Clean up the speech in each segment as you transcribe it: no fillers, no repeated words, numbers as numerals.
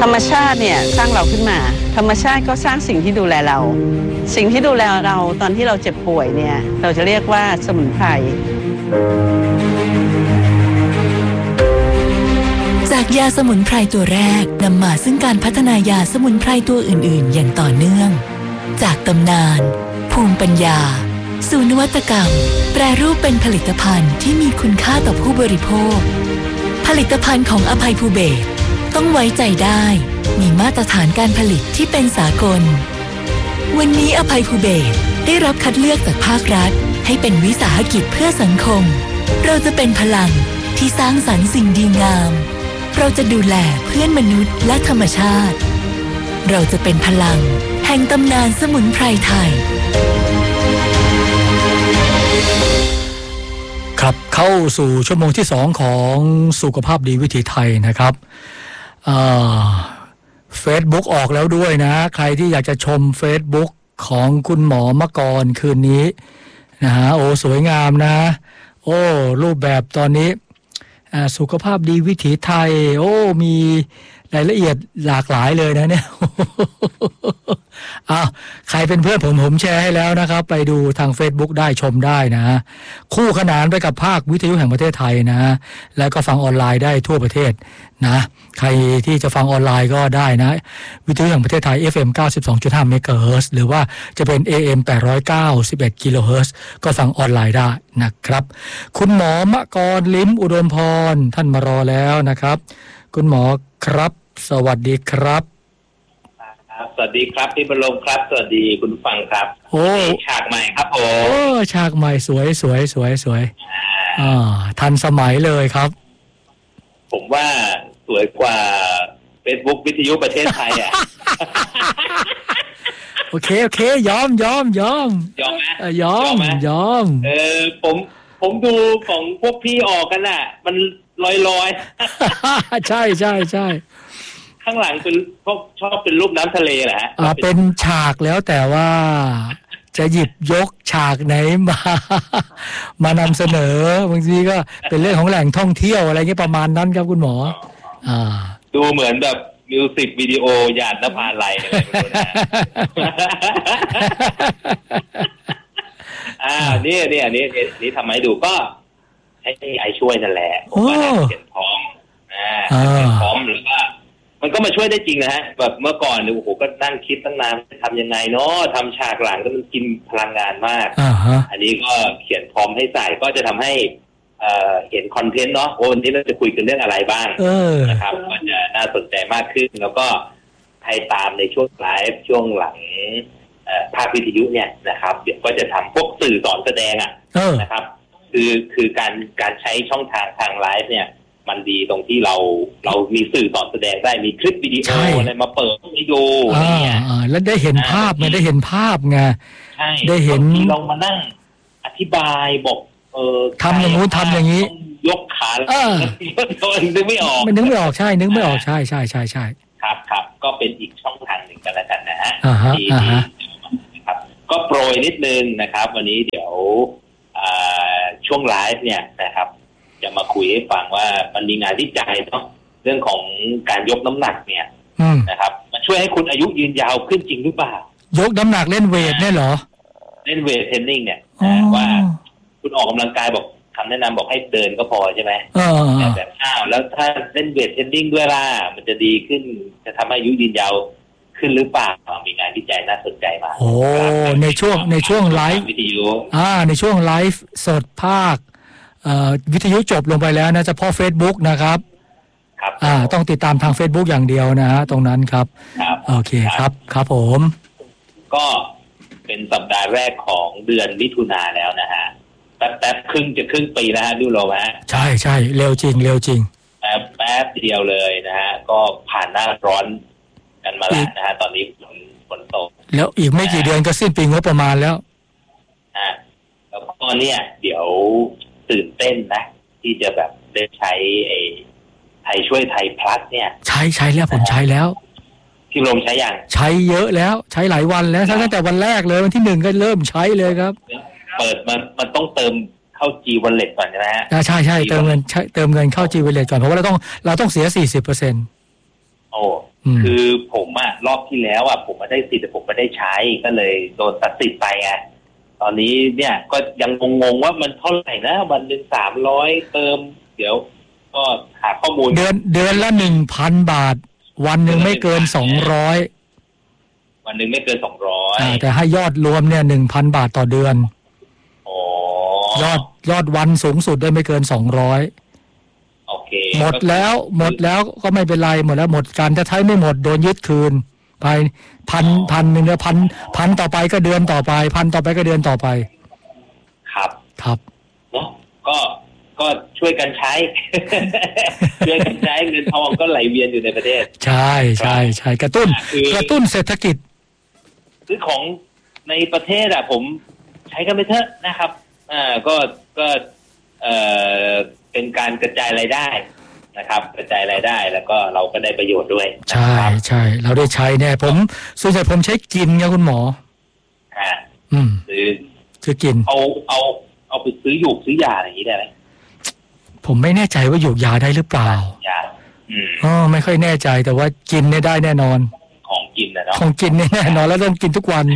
รรมชาติเนี่ยสร้างเราขึ้นมาธรรมชาติก็สร้างสิ่งที่ดูแลเราสิ่งที่ดูแลเราตอนที่เราเจ็บป่วยเนี่ยเราจะเรียกว่าสมุนไพรจากยาสมุนไพรตัวแรกนำมาซึ่งการพัฒนายาสมุนไพรตัวอื่นๆอย่างต่อเนื่องจากตำนานภูมิปัญญาสู่นวัตกรรมแปรรูปเป็นผลิตภัณฑ์ที่มีคุณค่าต่อผู้บริโภคผลิตภัณฑ์ของอภัยภูเบศรต้องไว้ใจได้มีมาตรฐานการผลิตที่เป็นสากลวันนี้อภัยภูเบศรได้รับคัดเลือกจากภาครัฐให้เป็นวิสาหกิจเพื่อสังคมเราจะเป็นพลังที่สร้างสรรค์สิ่งดีงามเราจะดูแลเพื่อนมนุษย์และธรรมชาติเราจะเป็นพลังแห่งตำนานสมุนไพรไทยครับเข้าสู่ชั่วโมงที่2ของสุขภาพดีวิถีไทยนะครับFacebook ออกแล้วด้วยนะใครที่อยากจะชม Facebook ของคุณหมอมกรคืนนี้นะฮะโอ้สวยงามนะโอ้รูปแบบตอนนี้สุขภาพดีวิถีไทยโอ้มีรายละเอียดหลากหลายเลยนะเนี่ยอ้าวใครเป็นเพื่อนผมแชร์ให้แล้วนะครับไปดูทาง Facebook ได้ชมได้นะคู่ขนานไปกับภาควิทยุแห่งประเทศไทยนะแล้วก็ฟังออนไลน์ได้ทั่วประเทศนะใครที่จะฟังออนไลน์ก็ได้นะวิทยุแห่งประเทศไทย FM 92.5 เมกะเฮิรตซ์หรือว่าจะเป็น AM 891 กิโลเฮิรตซ์ก็ฟังออนไลน์ได้นะครับคุณหมอมกรลิ้มอุดมพรท่านมารอแล้วนะครับคุณหมอครับสวัสดีครับสวัสดีครับพี่บรมครับสวัสดีคุณฟังครับโอ้ฉากใหม่ครับผมโอ้ฉากใหม่สวยทันสมัยเลยครับผมว่าสวยกว่า Facebook วิทยุประเทศไทยอ่ะโอเคยอมไหมยอมผมดูของพวกพี่ออกกันน่ะมันลอยใช่ข้างหลังเป็นพวกชอบเป็นรูปน้ำทะเลแหละเป็นฉากแล้วแต่ว่าจะหยิบยกฉากไหนมานำเสนอบางทีก็เป็นเรื่องของแหล่งท่องเที่ยวอะไรเงี้ยประมาณนั้นครับคุณหมอดูเหมือนแบบมิวสิกวิดีโอหยาดนภาลัยอะไรไม่รู้นะนี่ทำให้ดูก็ให้ไอช่วยนั่นแหละผมว่าเขียนพร้อมเขียนพร้อมหรือว่ามันก็มาช่วยได้จริงนะฮะแบบเมื่อก่อนเนี่ยโอ้โหก็นั่งคิดตั้งนานทำยังไงเนาะทำฉากหลังก็มันกินพลังงานมากอันนี้ก็เขียนพร้อมให้ใส่ก็จะทำให้เห็นคอนเทนต์เนาะวันนี้เราจะคุยกันเรื่องอะไรบ้างนะครับก็จะน่าสนใจมากขึ้นแล้วก็ให้ตามในช่วงไลฟ์ช่วงหลังภาควิทยุเนี่ยนะครับเดี๋ยวก็จะทำพวกสื่อสอนแสดงนะครับคือการใช้ช่องทางไลฟ์เนี่ยมันดีตรงที่เรามีสื่อสอนแสดงได้มีคลิปวิดีโออะไรมาเปิดให้ดูอะไรเงี้ยแล้วได้เห็นภาพไงได้เห็นภาพไงได้เห็นที่ลองมานั่งอธิบายบอกทำอย่างนู้นทำอย่างนี้ยกขานึกไม่ออกมันนึกไม่ออกใช่นึกไม่ออกใช่ครับก็เป็นอีกช่องทางหนึ่งกันแล้วกันนะฮะที่ครับก็โปรยนิดนึงนะครับวันนี้เดี๋ยวช่วงไลฟ์เนี่ยนะครับจะมาคุยให้ฟังว่ามันมีงานวิจัยเนาะเรื่องของการยกน้ำหนักเนี่ยนะครับมันช่วยให้คุณอายุยืนยาวขึ้นจริงหรือเปล่ายกน้ำหนักเล่นเวทเนี่ยเหรอเล่นเวทเทรนนิ่งเนี่ยว่าคุณออกกำลังกายบอกคำแนะนำบอกให้เดินก็พอใช่ไหมแบบแล้วถ้าเล่นเวทเทรนนิ่งด้วยล่ะมันจะดีขึ้นจะทำให้อายุยืนยาวขึ้นหรือเปล่ามีงานวิจัยน่าสนใจมากโอ้ในช่วงไลฟ์วิทยุในช่วงไลฟ์สดภาควิทยุจบลงไปแล้วนะเฉพาะ Facebook นะครับต้องติดตามทาง Facebook อย่างเดียวนะฮะตรงนั้นครับโอเคครับผมก็เป็นสัปดาห์แรกของเดือนมิถุนาแล้วนะฮะแป๊บครึ่งปีแล้วฮะดูโลฮะใช่เร็วจริงแป๊บเดียวเลยนะฮะก็ผ่านหน้าร้อนกันมาแล้วนะฮะตอนนี้ฝนตกแล้วอีกไม่กี่เดือนก็สิ้นปีงบประมาณแล้วแล้วก็เนี่ยเดี๋ยวตื่นเต้นนะที่จะแบบได้ใช้ไทยช่วยไทยพลัสเนี่ยใช้แล้วผมใช้แล้วพี่ลมใช้ยังใช้เยอะแล้วใช้หลายวันแล้วตั้งแต่วันแรกเลยวันที่1ก็เริ่มใช้เลยครับเปิดมันต้องเติมเข้า G Wallet ก่อนใช่ไหมฮะใช่เติมเงินเข้า G Wallet ก่อนเพราะว่าเราต้องเสีย 40% โอ้คือผมรอบที่แล้วผมไม่ได้สิทธิ์แต่ผมไม่ได้ใช้ก็เลยโดนตัดสิทธิ์ไปไงตอนนี้เนี่ยก็ยังงงๆว่ามันเท่าไหร่นะวันหนึ่ง300เติมเดี๋ยวก็หาข้อมูลเดือนละ 1,000 บาทวันหนึ่งไม่เกิน200วันหนึ่งไม่เกิน200 แต่ให้ยอดรวมเนี่ย 1,000 บาทต่อเดือนยอดวันสูงสุดได้ไม่เกิน200โอเคหมดแล้วก็ไม่เป็นไรหมดแล้วหมดการจะใช้ไม่หมดโดนยึดคืนไปพันหนึ่งแล้วพันต่อไปก็เดือนต่อไปพันต่อไปก็เดือนต่อไปครับเนาะก็ช่วยกันใช้ ช่วยกันใช้เงินทองก็ไหลเวียนอยู่ในประเทศใช่กระตุ้นเศรษฐกิจซื้อของในประเทศผมใช้กันไปเถอะนะครับก็เป็นการกระจายรายได้นะครับกระจายรายได้แล้วก็เราก็ได้ประโยชน์ด้วยใช่เราได้ใช้เนี่ยผมส่วนใหญ่ผมใช้กินครับคุณหมอซื้อกินเอาไปซื้อหยูกซื้อยาอะไรอย่างนี้ได้ไหมผมไม่แน่ใจว่าหยูกยาได้หรือเปล่าไม่ค่อยแน่ใจแต่ว่ากินเนี่ยได้แน่นอนของกินนะเนาะของกินแน่นอนแล้วต้องกินทุกวัน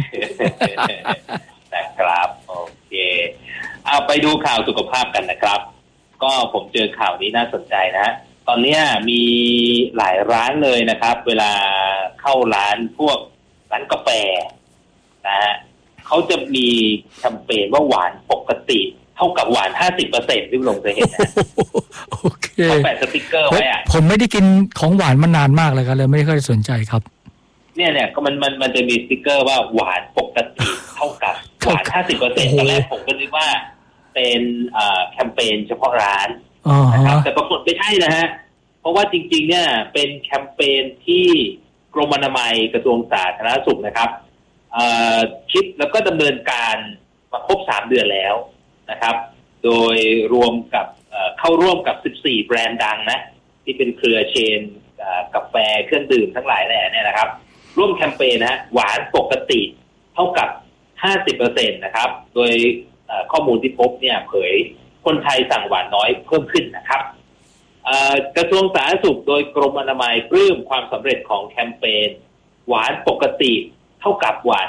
นะครับโอเคเอาไปดูข่าวสุขภาพกันนะครับก็ผมเจอข่าวนี้น่าสนใจนะตอนนี้มีหลายร้านเลยนะครับเวลาเข้าร้านพวกร้านกาแฟนะฮะเขาจะมีแคมเปญว่าหวานปกติเท่ากับหวาน 50% ที่ลงเคยเห็นนะโอเคเขาแปะสติ๊กเกอร์ไว้ผมไม่ได้กินของหวานมานานมากเลยครับเลยไม่ค่อยสนใจครับเนี่ยก็มันจะมีสติ๊กเกอร์ว่าหวานปกติเท่ากับหวาน 50% ตอนแรกผมก็นึกว่าเป็นแคมเปญเฉพาะร้านนะครับแต่ปรากฏไม่ใช่นะฮะเพราะว่าจริงๆเนี่ยเป็นแคมเปญที่กรมอนามัยกระทรวงสาธารณสุขนะครับคิดแล้วก็ดำเนินการมาครบ3 เดือนแล้วนะครับโดยรวมกับเข้าร่วมกับ14แบรนด์ดังนะที่เป็นเครือเชนกาแฟเครื่องดื่มทั้งหลายแหล่เนี่ยนะครับร่วมแคมเปญนะหวานปกติเท่ากับ 50% นะครับโดยข้อมูลที่พบเนี่ยเผยคนไทยสั่งหวานน้อยเพิ่มขึ้นนะครับกระทรวงสาธารณสุขโดยกรมอนามัยปลื้มความสำเร็จของแคมเปญหวานปกติเท่ากับหวาน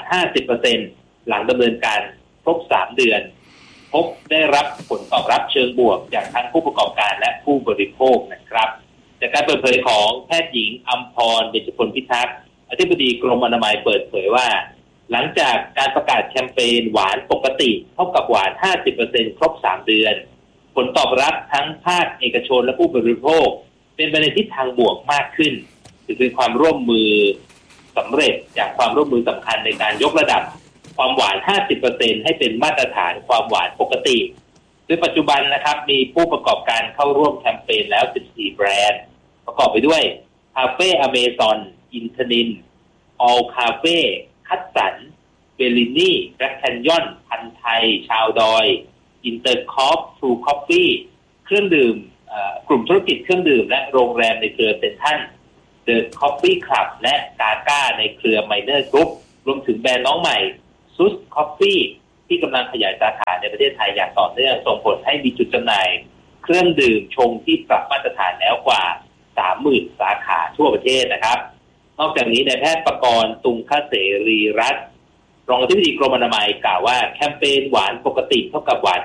50% หลังดำเนินการครบ3 เดือนพบได้รับผลตอบรับเชิงบวกจากทั้งผู้ประกอบการและผู้บริโภคนะครับจากการเปิดเผยของแพทย์หญิงอัมพรเบญจพลพิทักษ์อธิบดีกรมอนามัยเปิดเผยว่าหลังจากการประกาศแคมเปญหวานปกติเท่ากับหวาน 50% ครบ3 เดือนผลตอบรับทั้งภาคเอกชนและผู้บริโภคเป็นไปในทิศทางบวกมากขึ้นถือเป็นความร่วมมือสำเร็จจากความร่วมมือสำคัญในการยกระดับความหวาน 50% ให้เป็นมาตรฐานความหวานปกติโดยปัจจุบันนะครับมีผู้ประกอบการเข้าร่วมแคมเปญแล้ว14แบรนด์ประกอบไปด้วยคาเฟ่อเมซอนอินทนินออลคาเฟ่คัตสันเบลลินี่แบล็คแคนยอนพันไทยชาวดอยอินเตอร์คอฟทรูคอฟฟี่เครื่องดื่มกลุ่มธุรกิจเครื่องดื่มและโรงแรมในเครือเซ็นทรัลเดอะคอฟฟี่คลับและกาก้าในเครือไมเนอร์กรุ๊ปรวมถึงแบรนด์น้องใหม่ซุสคอฟฟี่ที่กำลังขยายสาขาในประเทศไทยอย่างต่อเนื่องส่งผลให้มีจุดจำหน่ายเครื่องดื่มชงที่ปรับมาตรฐานแล้วกว่า 30,000 สาขาทั่วประเทศนะครับนอกจากนี้นายแพทย์ประกรณ์ตุงคเสรีรัตน์รองอธิบดีกรมอนามัยกล่าวว่าแคมเปญหวานปกติเท่ากับหวาน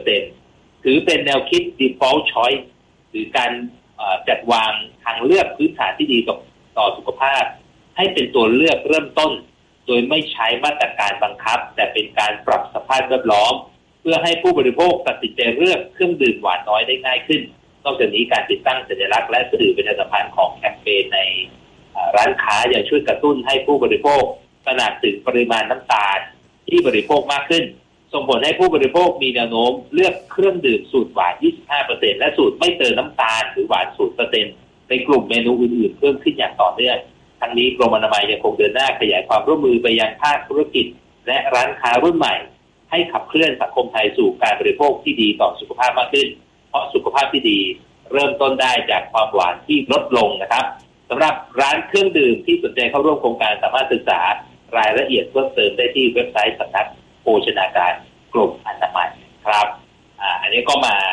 50% ถือเป็นแนวคิด default choice หรือการจัดวางทางเลือกพื้นฐานที่ดีต่อสุขภาพให้เป็นตัวเลือกเริ่มต้นโดยไม่ใช้มาตรการบังคับแต่เป็นการปรับสภาพแวดล้อมเพื่อให้ผู้บริโภคตัดสินใจเลือกเครื่องดื่มหวานน้อยได้ง่ายขึ้นนอกจากนี้การติดตั้งสัญลักษณ์และสื่อประชาสัมพันธ์ของแคมเปญในร้านค้ายังช่วยกระตุ้นให้ผู้บริโภคตระหนักถึงปริมาณน้ำตาลที่บริโภคมากขึ้นส่งผลให้ผู้บริโภคมีแนวโน้มเลือกเครื่องดื่มสูตรหวาน 25% และสูตรไม่เติมน้ำตาลหรือหวาน 0% ในกลุ่มเมนูอื่นๆเพิ่มขึ้นอย่างต่อเนื่องทั้งนี้กรมอนามัยยังคงเดินหน้าขยายความร่วมมือไปยังภาคธุรกิจและร้านค้ารุ่นใหม่ให้ขับเคลื่อนสังคมไทยสู่การบริโภคที่ดีต่อสุขภาพมากขึ้นเพราะสุขภาพที่ดีเริ่มต้นได้จากความหวานที่ลดลงนะครับสำหรับร้านเครื่องดื่มที่สนใจเข้าร่วมโครงการสามารถศึกษารายละเอียดเพิ่มเติมได้ที่เว็บไซต์สำนักโภชนาการกรมอนามัยครับอันนี้ก็มา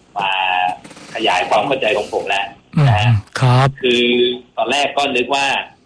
ขยายความเข้าใจของผมแล้วนะครับคือตอนแรกก็นึกว่า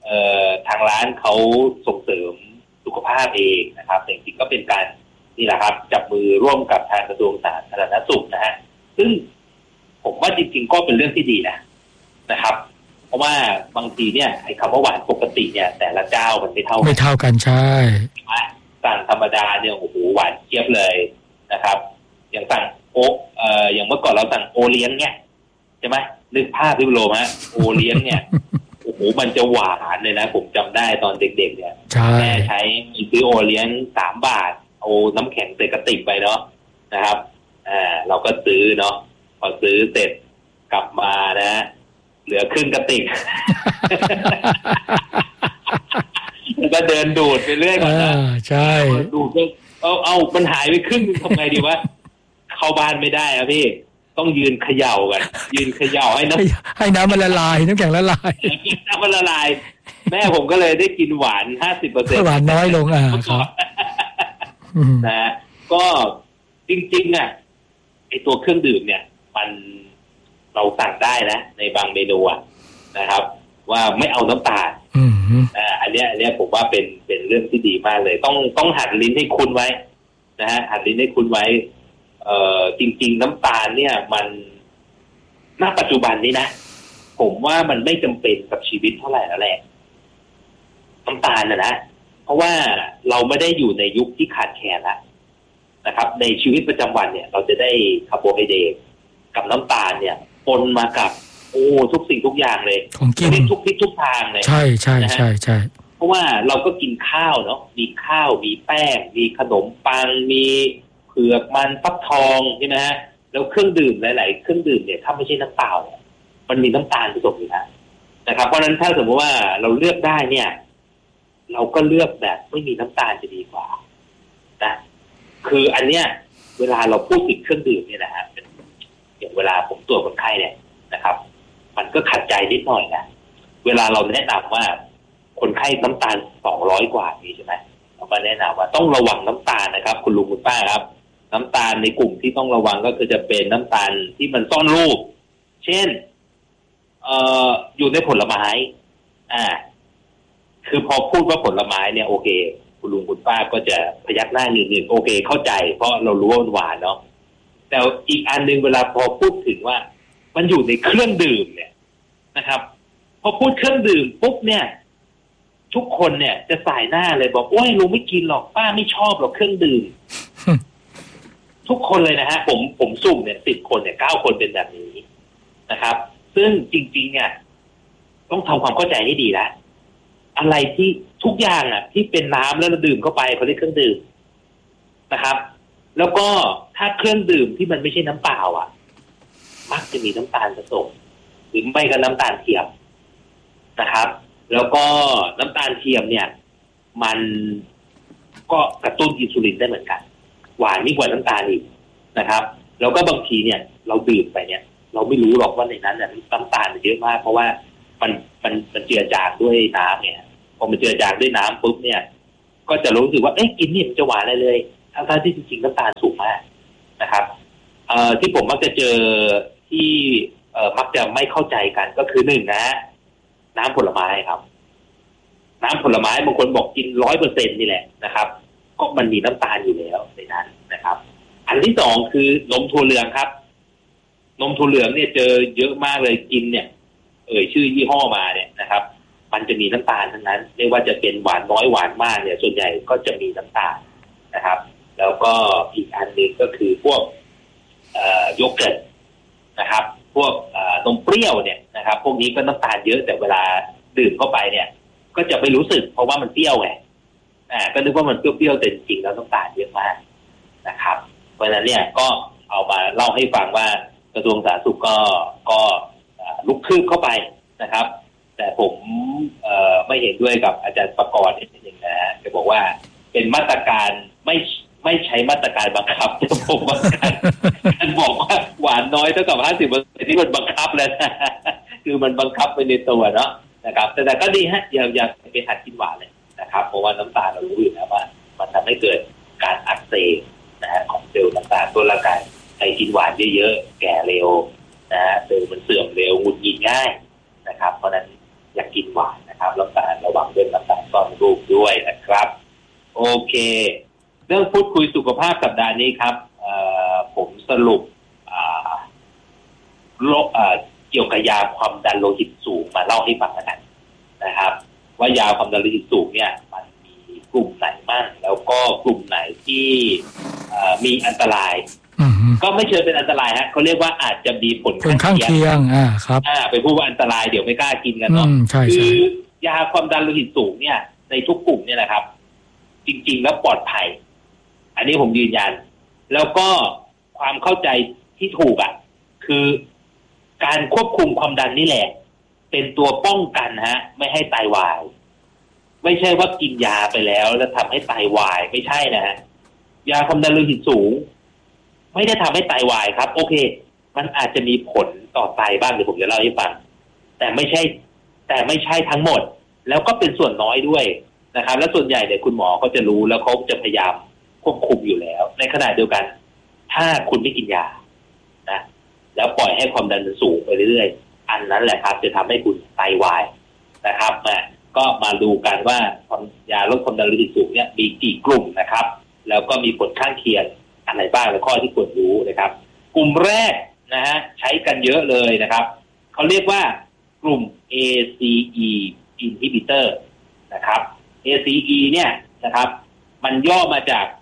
ทางร้านเขาส่งเสริมสุขภาพเองนะครับจริงๆก็เป็นการนี่แหละครับจับมือร่วมกับทางกระทรวงสาธารณสุขนะฮะซึ่งผมว่าจริงๆก็เป็นเรื่องที่ดีนะครับเพราะว่าบางทีเนี่ยไอ้คำว่าหวานปกติเนี่ยแต่ละเจ้ามันไม่เท่ากันใช่สั่งธรรมดาเนี่ยโอ้โหหวานเจี๊ยบเลยนะครับอย่างสั่งอย่างเมื่อก่อนเราสั่งโอเลี้ยงเนี่ยใช่ไหมนึกภาพพี่โรมฮะโอเลี้ยงเนี่ยโอ้โหมันจะหวานเลยนะผมจำได้ตอนเด็กๆเนี่ยแม่ใช้ซื้อโอเลี้ยง3 บาทเอาน้ำแข็งใส่กระติกไปเนาะนะครับเราก็ซื้อเนาะพอซื้อเสร็จกลับมานะเหลือครึ่งกระติก ก็เดินดูดไปเรื่อยก่อนนะใช่ดูดเอามันหายไปครึ่งทำไงดีวะเข้าบ้านไม่ได้อะพี่ต้องยืนเขย่ากันยืนเขย่าให้น้ำมันละลายน้ำแข็งละลายน้ำมันละลายแม่ผมก็เลยได้กินหวาน 50% หวานน้อยลงครับนะก็จริงๆไอตัวเครื่องดื่มเนี่ยมันเราสั่งได้นะในบางเมนูนะครับว่าไม่เอาน้ำตาลอันเนี้ยผมว่าเป็นเรื่องที่ดีมากเลยต้องหัดลิ้นให้คุ้นไว้นะฮะหัดลิ้นให้คุ้นไว้จริงๆน้ำตาลเนี่ยมันณปัจจุบันนี้นะผมว่ามันไม่จำเป็นกับชีวิตเท่าไหร่แล้วแหละน้ำตาลนะเพราะว่าเราไม่ได้อยู่ในยุคที่ขาดแคลนแล้วนะครับในชีวิตประจำวันเนี่ยเราจะได้คาร์โบไฮเดรตกับน้ำตาลเนี่ยปนมากับทุกสิ่งทุกอย่างเลยของกินทุกทิศทุกทางเลยใช่ใช่ใช่ใช่เพราะว่าเราก็กินข้าวเนาะมีข้าวมีแป้งมีขนมปังมีเผือกมันฟักทองใช่ไหมฮะแล้วเครื่องดื่มหลายๆเครื่องดื่มเนี่ยถ้าไม่ใช่น้ำเปล่ามันมีน้ำตาลผสมอยู่นะครับเพราะฉะนั้นถ้าสมมติว่าเราเลือกได้เนี่ยเราก็เลือกแบบไม่มีน้ำตาลจะดีกว่านะคืออันเนี้ยเวลาเราพูดถึงเครื่องดื่มเนี่ยนะฮะอย่างเวลาผมตรวจคนไข้เนี่ยนะครับมันก็ขัดใจนิดหน่อยนะเวลาเราแนะนำว่าคนไข้น้ำตาล200 กว่านี้ใช่ไหมเราก็แนะนำว่าต้องระวังน้ำตาลนะครับคุณลุงคุณป้าครับน้ำตาลในกลุ่มที่ต้องระวังก็คือจะเป็นน้ำตาลที่มันซ่อนรูปเช่นอยู่ในผลไม้คือพอพูดว่าผลไม้เนี่ยโอเคคุณลุงคุณป้าก็จะพยักหน้าหนึ่งโอเคเข้าใจเพราะเรารู้ว่ามันหวานเนาะแต่อีกอันนึงเวลาพอพูดถึงว่ามันอยู่ในเครื่องดื่มเนี่ยนะครับพอพูดเครื่องดื่มปุ๊บเนี่ยทุกคนเนี่ยจะสายหน้าเลยบอกโอ้ยลุงไม่กินหรอกป้าไม่ชอบหรอกเครื่องดื่ม ทุกคนเลยนะฮะผมสุ่มเนี่ย10 คนเนี่ย9 คนเป็นแบบนี้นะครับซึ่งจริงๆเนี่ยต้องทำความเข้าใจให้ดีนะอะไรที่ทุกอย่างที่เป็นน้ำแล้วเราดื่มเข้าไปเขาเรียกเครื่องดื่มนะครับแล้วก็ถ้าเครื่องดื่มที่มันไม่ใช่น้ำเปล่ามักจะมีน้ำตาลผสมหรือไม่ก็น้ำตาลเทียมนะครับแล้วก็น้ำตาลเทียมเนี่ยมันก็กระตุ้นอินซูลินได้เหมือนกันหวานยิ่งกว่าน้ำตาลอีกนะครับแล้วก็บางทีเนี่ยเราดื่มไปเนี่ยเราไม่รู้หรอกว่าในนั้นน้ำตาลเยอะมากเพราะว่ามันเจือจางด้วยน้ำเนี่ยพอมันเจือจางด้วยน้ำปุ๊บเนี่ยก็จะรู้สึกว่ากินนี่มันจะหวานอะไรเลยทั้งที่จริงๆน้ำตาลสูงมากนะครับที่ผมมักจะเจอที่มักจะไม่เข้าใจกันก็คือ1นะน้ำผลไม้ครับน้ำผลไม้บางคนบอกกิน 100% นี่แหละนะครับก็มันมีน้ำตาลอยู่แล้วในนั้นนะครับอันที่2คือนมถั่วเหลืองครับนมถั่วเหลืองเนี่ยเจอเยอะมากเลยกินเนี่ยชื่อยี่ห้อมาเนี่ยนะครับมันจะมีน้ำตาลทั้งนั้นไม่ว่าจะเป็นหวานน้อยหวานมากเนี่ยส่วนใหญ่ก็จะมีน้ำตาลนะครับแล้วก็อีกอันนึงก็คือพวกโยเกิร์ตนะครับพวกนมเปรี้ยวเนี่ยนะครับพวกนี้ก็น้ำตาลเยอะแต่เวลาดื่มเข้าไปเนี่ยก็จะไม่รู้สึกเพราะว่ามันเปรี้ยวไงก็นึกว่ามันเปรี้ยวๆแต่จริงๆแล้วน้ำตาลเยอะมากนะครับเพราะฉะนั้นเนี่ยก็เอามาเล่าให้ฟังว่ากระทรวงสาธารณสุขก็ลุกคืบเข้าไปนะครับแต่ผมไม่เห็นด้วยกับอาจารย์ประกรณ์นิดนึงนะจะบอกว่าเป็นมาตรการไม่ใช้มาตรการบังคับแต่ผมว่าการบอกว่าหวานน้อยเท่ากับ 50% ที่มันบังคับแล้วนะคือมันบังคับไปในตัวเนาะนะครับแต่ก็ดีฮะอย่าไปหัดกินหวานเลยนะครับเพราะว่าน้ำตาลเรารู้อยู่แล้วว่ามันทำให้เกิดการอักเสบนะฮะของเซลล์ต่างๆตัวร่างกายใครกินหวานเยอะๆแก่เร็วนะฮะเซลล์มันเสื่อมเร็วหงุดหงิดง่ายนะครับเพราะนั้นอย่ากินหวานนะนะครับแล้วการระวังเรื่องน้ำตาลก้อนรูปด้วยนะครับโอเคเรื่องพูดคุยสุขภาพสัปดาห์นี้ครับผมสรุปเกี่ยวกับยาความดันโลหิตสูงมาเล่าให้ฟังกันนะครับว่ายาความดันโลหิตสูงเนี่ยมันมีกลุ่มไหนบ้างแล้วก็กลุ่มไหนที่มีอันตรายก็ไม่เชิงเป็นอันตรายฮะเขาเรียกว่าอาจจะมีผลข้างเคียงครับไปพูดว่าอันตรายเดี๋ยวไม่กล้ากินกันเนาะคือยาความดันโลหิตสูงเนี่ยในทุกกลุ่มเนี่ยนะครับจริงๆแล้วปลอดภัยอันนี้ผมยืนยันแล้วก็ความเข้าใจที่ถูกคือการควบคุมความดันนี่แหละเป็นตัวป้องกันไม่ให้ไตวายไม่ใช่ว่ากินยาไปแล้วทำให้ไตวายไม่ใช่นะฮะยาความดันโลหิตสูงไม่ได้ทำให้ไตวายครับโอเคมันอาจจะมีผลต่อไตบ้างเดี๋ยวผมจะเล่าให้ฟังแต่ไม่ใช่ทั้งหมดแล้วก็เป็นส่วนน้อยด้วยนะครับและส่วนใหญ่เนี่ยคุณหมอเขาจะรู้แล้วเขาจะพยายามควบคุมอยู่แล้วในขณะเดียวกันถ้าคุณไม่กินยานะแล้วปล่อยให้ความดันมันสูงไปเรื่อยๆอันนั้นแหละครับจะทำให้คุณไตวายนะครับก็มาดูกันว่ายาลดความดันโลหิตสูงเนี่ยมีกี่กลุ่มนะครับแล้วก็มีผลข้างเคียงอะไรบ้างและข้อที่ควรรู้นะครับกลุ่มแรกนะฮะใช้กันเยอะเลยนะครับเขาเรียกว่ากลุ่ม ACE inhibitor นะครับ ACE เนี่ยนะครับมันย่อมาจาก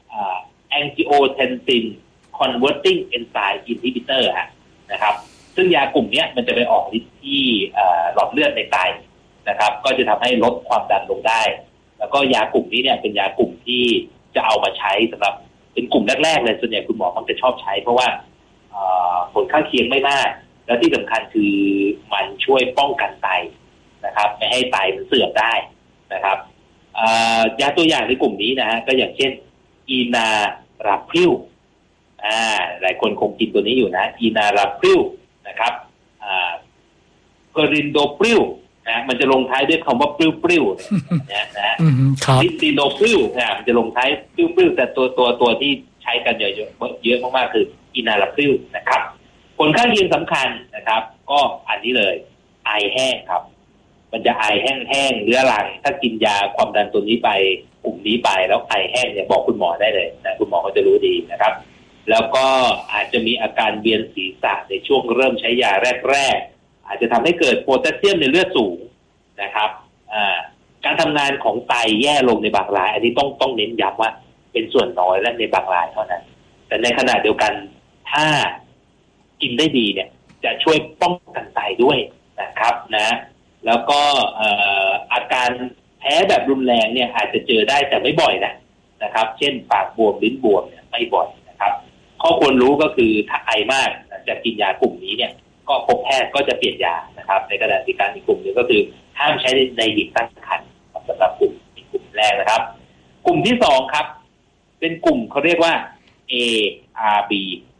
angiotensin converting enzyme inhibitor นะครับซึ่งยากลุ่มนี้มันจะไปออกฤทธิ์ที่หลอดเลือดในไตนะครับก็จะทำให้ลดความดันลงได้แล้วก็ยากลุ่มนี้เนี่ยเป็นยากลุ่มที่จะเอามาใช้สำหรับเป็นกลุ่มแรกๆเลยส่วนใหญ่คุณหมอมักจะชอบใช้เพราะว่าผลข้างเคียงไม่มากแล้วที่สำคัญคือมันช่วยป้องกันไตนะครับไม่ให้ไตมันเสื่อมได้นะครับยาตัวอย่างในกลุ่มนี้นะฮะก็อย่างเช่นอีนาราพริลหลายคนคงกินตัวนี้อยู่นะอีนาราพริลนะครับเพอรินโดพริลนะมันจะลงท้ายด้วยคำว่าปริ้วๆนะลิซิโนพริลมันจะลงท้ายปริ้วๆแต่ตัวที่ใช้กันเยอะมากๆคืออีนาราพริลนะครับผลข้างเคียงสำคัญนะครับก็อันนี้เลยไอแห้งครับมันจะไอแห้งๆเรื้อรังถ้ากินยาความดันตัวนี้ไปกลุ่มนี้ไปแล้วไอแห้งเนี่ยบอกคุณหมอได้เลยนะคุณหมอเขาจะรู้ดีนะครับแล้วก็อาจจะมีอาการเวียนศีรษะในช่วงเริ่มใช้ยาแรกๆอาจจะทำให้เกิดโพแทสเซียมในเลือดสูงนะครับการทำงานของไตแย่ลงในบางรายอันนี้ต้องเน้นย้ำว่าเป็นส่วนน้อยและในบางรายเท่านั้นแต่ในขณะเดียวกันถ้ากินได้ดีเนี่ยจะช่วยป้องกันไตด้วยนะครับนะแล้วก็อาการแพ้แบบรุนแรงเนี่ยอาจจะเจอได้แต่ไม่บ่อยนะครับเช่นปากบวมลิ้นบวมเนี่ยไม่บ่อยนะครับข้อควรรู้ก็คือถ้าไอมากจะกินยากลุ่มนี้เนี่ยก็พบแพทย์ก็จะเปลี่ยนยานะครับในขณะที่การอีกกลุ่มนึงก็คือห้ามใช้ในหญิงตั้งครรภ์สำหรับกลุ่มแรกนะครับกลุ่มที่สองครับเป็นกลุ่มเขาเรียกว่า ARB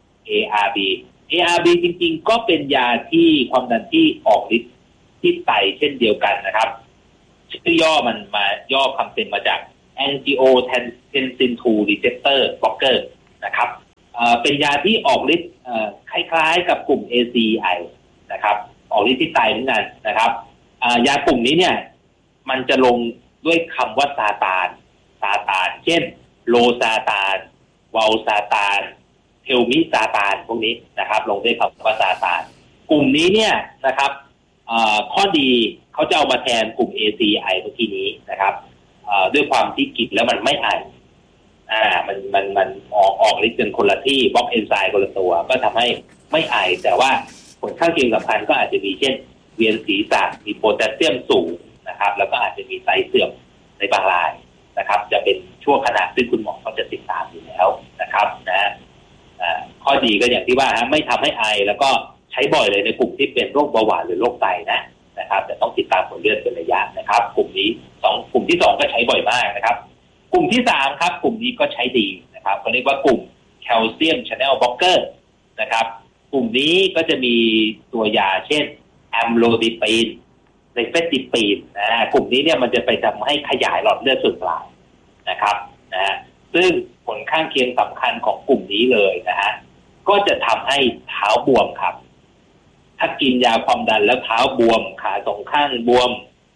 จริงๆก็เป็นยาที่ความดันที่ออกฤทธิ์ที่ไตเช่นเดียวกันนะครับชื่อย่อมันมาย่อคำเต็มมาจาก angiotensin II receptor blocker นะครับเป็นยาที่ออกฤทธิ์คล้ายๆกับกลุ่ม ACI นะครับออกฤทธิ์ที่ไตเหมือนกันนะครับยากลุ่มนี้เนี่ยมันจะลงด้วยคำว่าซาตานเช่นโลซาตานวาลซาตานเทลมิซาตานพวกนี้นะครับลงด้วยคำว่าซาตานกลุ่มนี้เนี่ยนะครับข้อดีเขาจะเอามาแทนกลุ่ม ACI เมื่อกี้นี้นะครับด้วยความที่กินแล้วมันไม่ไอมันออกฤทธิ์กันคนละที่บล็อกเอนไซม์คนละตัวก็ทำให้ไม่ไอแต่ว่าผลข้างเคียงสำคัญก็อาจจะมีเช่นเวียนศีรษะมีโพแทสเซียมสูงนะครับแล้วก็อาจจะมีไตเสื่อมในบางรายนะครับจะเป็นช่วงขณะซึ่งคุณหมอเขาจะติดตามอยู่แล้วนะครับนะข้อดีก็อย่างที่ว่าไม่ทำให้ไอแล้วก็ใช้บ่อยเลยในกลุ่มที่เป็นโรคเบาหวานหรือโรคไตนะครับแต่ต้องติดตามผลเลือดเป็นระยะนะครับกลุ่มนี้กลุ่มที่2ก็ใช้บ่อยมากนะครับกลุ่มที่3ครับกลุ่มนี้ก็ใช้ดีนะครับเขาเรียกว่ากลุ่มแคลเซียมชาแนลบล็อกเกอร์นะครับกลุ่มนี้ก็จะมีตัวยาเช่นแอมโลดิปีนไนเฟติปีนกลุ่มนี้เนี่ยมันจะไปทำให้ขยายหลอดเลือดส่วนปลายนะครับซึ่งผลข้างเคียงสำคัญของกลุ่มนี้เลยนะฮะก็จะทำให้เท้าบวมครับถ้ากินยาความดันแล้วเท้าบวมขาสองข้างบวม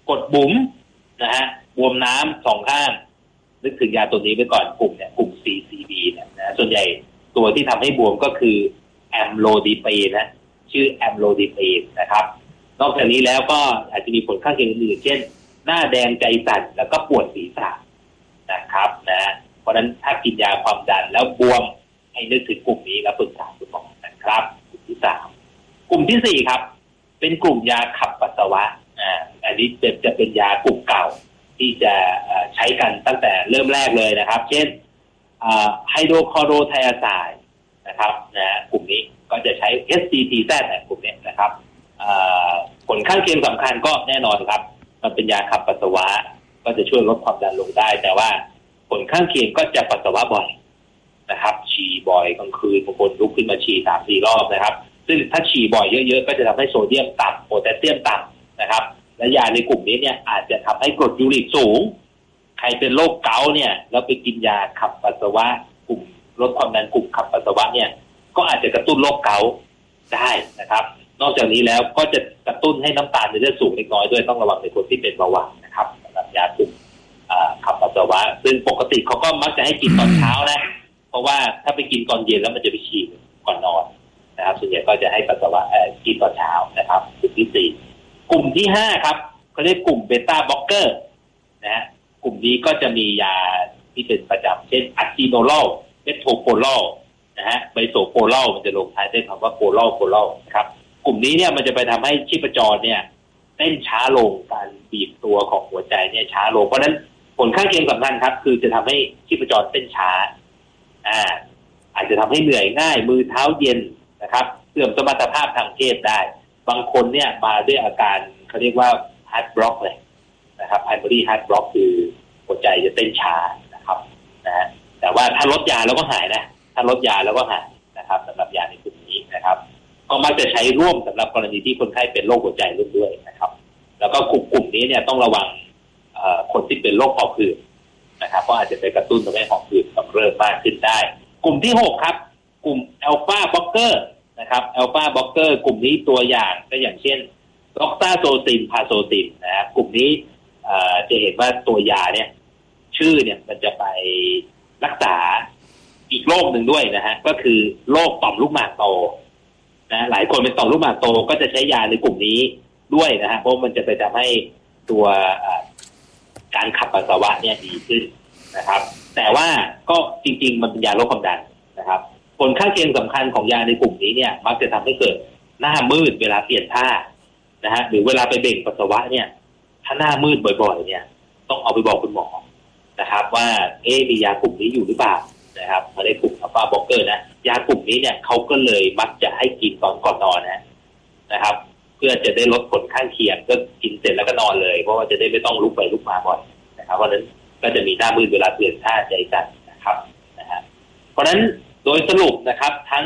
กดบุ๋มนะฮะบวมน้ำ2 ข้างนึกถึงยาตัวนี้ไว้ก่อนกลุ่ม CCB เนี่ยนะส่วนใหญ่ตัวที่ทำให้บวมก็คือแอมโลดิเปนนะชื่อแอมโลดิเปนนะครับนอกจากนี้แล้วก็อาจจะมีผลข้างเคียงอื่นๆเช่นหน้าแดงใจสั่นแล้วก็ปวดศีรษะนะครับนะเพราะฉะนั้นถ้ากินยาความดันแล้วบวมให้นึกถึงกลุ่มนี้แล้วปรึกษาคุณหมอนะครับกลุ่มที่3กลุ่มที่4ครับเป็นกลุ่มยาขับปัสสาวะอันนี้จะเป็นยากลุ่มเก่าที่จะใช้กันตั้งแต่เริ่มแรกเลยนะครับเช่นไฮโดรคลอโรไทอาไซด์นะครับนะกลุ่มนี้ก็จะใช้ SCTZ กลุ่มนี้นะครับผลข้างเคียงสำคัญก็แน่นอนครับมันเป็นยาขับปัสสาวะก็จะช่วยลดความดันลงได้แต่ว่าผลข้างเคียงก็จะปัสสาวะบ่อยนะครับฉี่บ่อยกลางคืนบางคนลุกขึ้นมาฉี่ 3-4 รอบนะครับซึ่งถ้าฉี่บ่อยเยอะๆก็จะทำให้โซเดียมต่ำโพแทสเซียมต่ำนะครับและยาในกลุ่มนี้เนี่ยอาจจะทำให้กรดยูริกสูงใครเป็นโรคเกาต์เนี่ยแล้วไปกินยาขับปัสสาวะกลุ่มลดความดันกลุ่มขับปัสสาวะเนี่ยก็อาจจะกระตุ้นโรคเกาต์ได้นะครับนอกจากนี้แล้วก็จะกระตุ้นให้น้ำตาลในเลือดสูงเล็กน้อยด้วยต้องระวังในคนที่เป็นเบาหวานนะครับสำหรับยากลุ่มขับปัสสาวะซึ่งปกติเขาก็มักจะให้กินตอนเช้านะเพราะว่าถ้าไปกินตอนเย็นแล้วมันจะไปฉี่ก่อนนอนนะครับส่วนใหญ่ก็จะให้ปัสสาวะกินตอนเช้านะครับกลุ่มที่4กลุ่มที่5ครับเขาเรียกกลุ่มเบต้าบล็อกเกอร์นะฮะกลุ่มนี้ก็จะมียาที่เป็นประจำเช่นอะจิโนโลเมโทโปรโลนะฮะไบโซโปรโลมันจะลงท้ายด้วยคำว่าโปรโลนะครับกลุ่มนี้เนี่ยมันจะไปทำให้ชีพจรเนี่ยเต้นช้าลงการบีบตัวของหัวใจเนี่ยช้าลงเพราะฉะนั้นผลข้างเคียงสำคัญครับคือจะทำให้ชีพจรเต้นช้าอาจจะทำให้เหนื่อยง่ายมือเท้าเย็นนะครับเสื่อมสมรรถภาพทางเพศได้บางคนเนี่ยมาด้วยอาการเขาเรียกว่า heart block เลยนะครับ primary heart block คือหัวใจจะเต้นช้านะครับนะฮะแต่ว่าถ้าลดยาแล้วก็หายนะถ้าลดยาแล้วก็หายนะครับสำหรับยาในกลุ่มนี้นะครับก็มักจะใช้ร่วมสำหรับกรณีที่คนไข้เป็นโรคหัวใจร่วมด้วยนะครับแล้วก็กลุ่มนี้เนี่ยต้องระวังคนที่เป็นโรคหอบหืดนะครับเพราะอาจจะไปกระตุ้นทำให้หอบหืดกำเริบมากขึ้นได้กลุ่มที่6ครับกลุ่มอัลฟาบล็อกเกอร์นะครับอัลฟาบล็อกเกอร์กลุ่มนี้ตัวอย่างก็อย่างเช่นด็อกซาโซซินพาโซซินนะครับกลุ่มนี้จะเห็นว่าตัวยาเนี่ยชื่อเนี่ยมันจะไปรักษาอีกโรคหนึ่งด้วยนะฮะก็คือโรคต่อมลูกหมากโตนะหลายคนเป็นต่อมลูกหมากโตก็จะใช้ยาในกลุ่มนี้ด้วยนะฮะเพราะมันจะไปทำให้ตัวการขับปัสสาวะเนี่ยดีขึ้นนะครับแต่ว่าก็จริงๆมันเป็นยาลดความดันนะครับผลข้างเคียงสำคัญของยาในกลุ่มนี้เนี่ยมักจะทำให้เกิดหน้ามืดเวลาเปลี่ยนท่านะฮะหรือเวลาไปเบ่งปัสสาวะเนี่ยถ้าหน้ามืดบ่อยๆเนี่ยต้องเอาไปบอกคุณหมอนะครับว่ามียากลุ่มนี้อยู่หรือเปล่านะครับมาได้กลุ่มอัลฟาบล็อกเกอร์นะยากลุ่มนี้เนี่ยเขาก็เลยมักจะให้กินตอนก่อนนอนนะครับเพื่อจะได้ลดผลข้างเคียงก็กินเสร็จแล้วก็นอนเลยเพราะว่าจะได้ไม่ต้องลุกไปลุกมาบ่อยนะครับเพราะฉะนั้นก็จะมีหน้ามืดเวลาเปลี่ยนท่าใจสั่นนะครับนะฮะเพราะฉะนั้นโดยสรุปนะครับทั้ง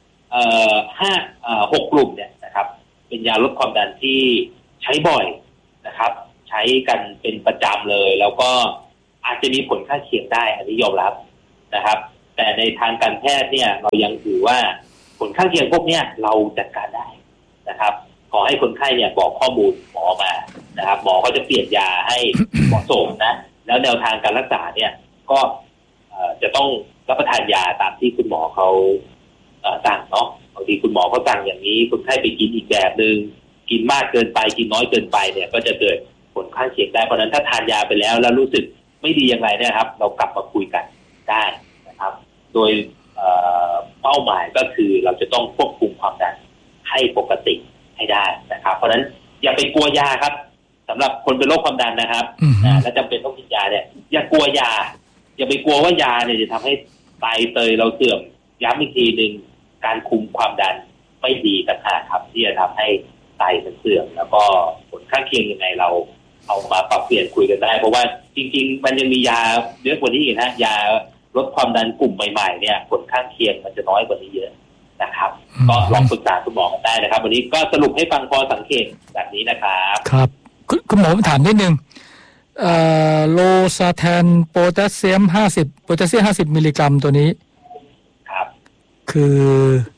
6 กลุ่มเนี่ยนะครับเป็นยาลดความดันที่ใช้บ่อยนะครับใช้กันเป็นประจำเลยแล้วก็อาจจะมีผลข้างเคียงได้อันนี้ยอมรับนะครับแต่ในทางการแพทย์เนี่ยเรายังถือว่าผลข้างเคียงพวกเนี้ยเราจัดการได้นะครับขอให้คนไข้เนี่ยบอกข้อมูลหมอมานะครับหมอก็จะเปลี่ยนยาให้เหมาะสมนะแล้วแนวทางการรักษาเนี่ยก็จะต้องรับประทานยาตามที่คุณหมอเขาสั่งเนาะบางทีคุณหมอเขาสั่งอย่างนี้คนไข้ไปกินอีกแบบนึงกินมากเกินไปกินน้อยเกินไปเนี่ยก็จะเกิดผลข้างเคียงได้เพราะฉะนั้นถ้าทานยาไปแล้วรู้สึกไม่ดีอย่างไรนะครับเรากลับมาคุยกันได้นะครับโดยเป้าหมายก็คือเราจะต้องควบคุมความดันให้ปกติให้ได้นะครับเพราะฉะนั้นอย่าไปกลัวยาครับสำหรับคนเป็นโรคความดันนะครับและจำเป็นต้องกินยาเนี่ยอย่ากลัวยาอย่าไปกลัวว่ายาเนี่ยจะทำให้ไตเตยเราเสื่อมย้ำอีกทีนึงการคุมความดันไม่ดีต่างหากครับที่จะทำให้ไตมันเสื่อมแล้วก็ผลข้างเคียงยังไงเราเอามาปรับเปลี่ยนคุยกันได้เพราะว่าจริงๆมันยังมียาเยอะกว่านี้อีกนะยาลดความดันกลุ่มใหม่ๆเนี่ยผลข้างเคียงมันจะน้อยกว่านี้เยอะนะครับก็ลองปรึกษาคุณหมอกันได้นะครับวันนี้ก็สรุปให้ฟังพอสังเกตแบบนี้นะครับครับคุณหมอถามนิดนึงโลซาแทนโพแทสเซียม50มิลลิกรัมตัวนี้ครับคือ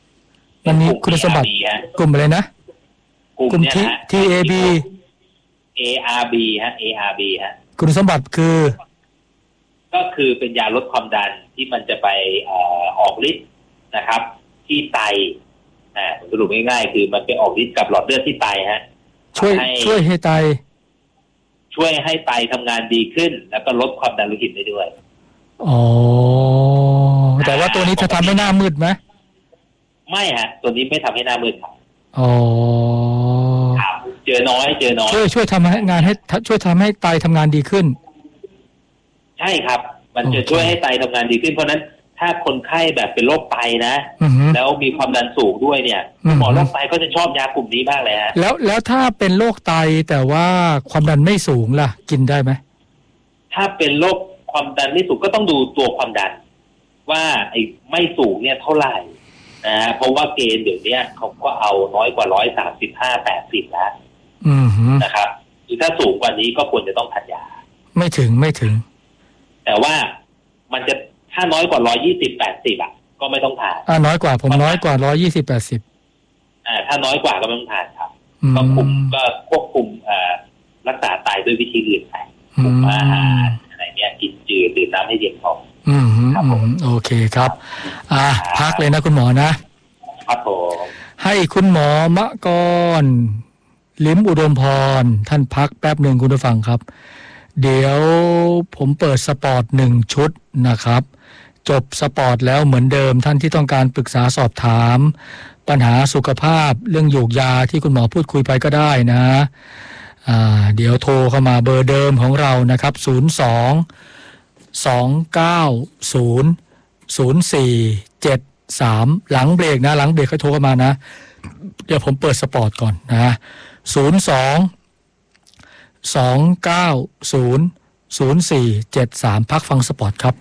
มันมีคุณสมบัติกลุ่มอะไรนะกลุ่ม TAB ARB ฮะ ARB ฮะคุณสมบัติก็คือเป็นยาลดความดันที่มันจะไปออกฤทธิ์นะครับที่ไตสรุปง่ายๆคือมันไปออกฤทธิ์กับหลอดเลือดที่ไตฮะช่วยให้ไตทำงานดีขึ้นแล้วก็ลดความดันโลหิตได้ด้วยอ๋อแต่ว่าตัวนี้จะทำให้หน้ามืดไหมไม่ฮะตัวนี้ไม่ทำให้หน้ามืดครับอ๋อเจอน้อยช่วยทำให้งานให้ช่วยทำให้ไตทำงานดีขึ้นใช่ครับมันจะช่วยให้ไตทำงานดีขึ้นเพราะนั้นถ้าคนไข้แบบเป็นโรคไตนะแล้วมีความดันสูงด้วยเนี่ยหมอโรคไตก็จะชอบยากลุ่มนี้มากเลยฮะแล้วถ้าเป็นโรคไตแต่ว่าความดันไม่สูงล่ะกินได้ไหมถ้าเป็นโรคความดันไม่สูงก็ต้องดูตัวความดันว่าไอ้ไม่สูงเนี่ยเท่าไหร่นะเพราะว่าเกณฑ์เดี๋ยวนี้เขาก็เอาน้อยกว่า135/80แล้วนะครับคือถ้าสูงกว่านี้ก็ควรจะต้องทานยาไม่ถึงแต่ว่ามันจะถ้าน้อยกว่า120/80ก็ไม่ต้องทานน้อยกว่าผมน้อยกว่า120/80 ถ้าน้อยกว่าก็ไม่ต้องทานครับก็ควบคุมรักษาไตด้วยวิธีอื่นไปคุมอาหารอะไรเงี้ยกินจืดดื่มน้ำให้เย็นพอครับผมโอเคครับพักเลยนะคุณหมอนะครับผมให้คุณหมอมะกรลิ้มอุดมพรท่านพักแป๊บหนึ่งคุณผู้ฟังครับเดี๋ยวผมเปิดสปอร์ต1ชุดนะครับจบสปอร์ตแล้วเหมือนเดิมท่านที่ต้องการปรึกษาสอบถามปัญหาสุขภาพเรื่องโยกยาที่คุณหมอพูดคุยไปก็ได้นะเดี๋ยวโทรเข้ามาเบอร์เดิมของเรานะครับ02-290-0473หลังเบรกนะหลังเบรกให้โทรเข้ามานะเดี๋ยวผมเปิดสปอร์ตก่อนนะ02-290-0473พักฟังสปอร์ตครับ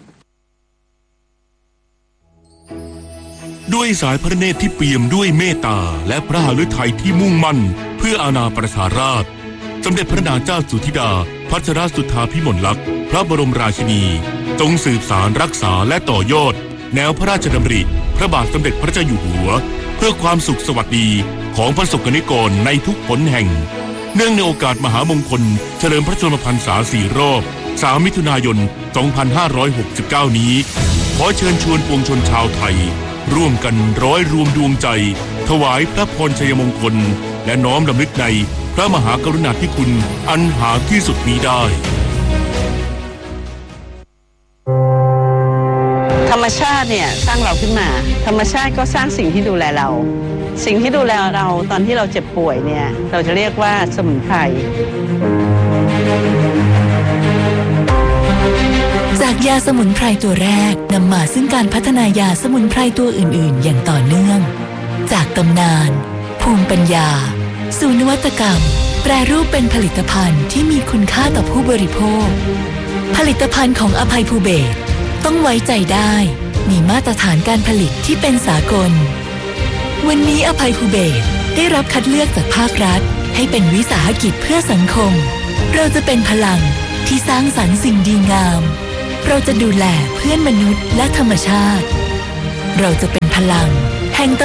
ด้วยสายพระเนตรที่เปี่ยมด้วยเมตตาและพระหฤทัยที่มุ่งมั่นเพื่ออาณาประชาราษฎร์สมเด็จพระนางเจ้าสุธิดาพัชรสุทธาภิมลลักษณ์พระบรมราชินีจงสืบสานรักษาและต่อยอดแนวพระราชดำริพระบาทสมเด็จพระเจ้าอยู่หัวเพื่อความสุขสวัสดีของประสบกนิกรในทุกหนแห่งเนื่องในโอกาสมหามงคลเฉลิมพระชนมพรรษา4 รอบ3 มิถุนายน 2569 นี้ขอเชิญชวนปวงชนชาวไทยร่วมกันร้อยรวมดวงใจถวายพระพรชัยมงคลและน้อมรำลึกในพระมหากรุณาธิคุณอันหาที่สุดมิได้ธรรมชาติเนี่ยสร้างเราขึ้นมาธรรมชาติก็สร้างสิ่งที่ดูแลเราสิ่งที่ดูแลเราตอนที่เราเจ็บป่วยเนี่ยเราจะเรียกว่าสมุนไพรจากยาสมุนไพรตัวแรกนำมาซึ่งการพัฒนายาสมุนไพรตัวอื่นๆอย่างต่อเนื่องจากตำนานภูมิปัญญาสู่นวัตกรรมแปรรูปเป็นผลิตภัณฑ์ที่มีคุณค่าต่อผู้บริโภคผลิตภัณฑ์ของอภัยภูเบศรต้องไว้ใจได้มีมาตรฐานการผลิตที่เป็นสากลวันนี้อภัยภูเบศรได้รับคัดเลือกจากภาครัฐให้เป็นวิสาหกิจเพื่อสังคมเราจะเป็นพลังที่สร้างสรรค์สิ่งดีงามเราจะดูแลเพื่อนมนุษย์และธรรมชาติเราจะเป็นพลังแห่ง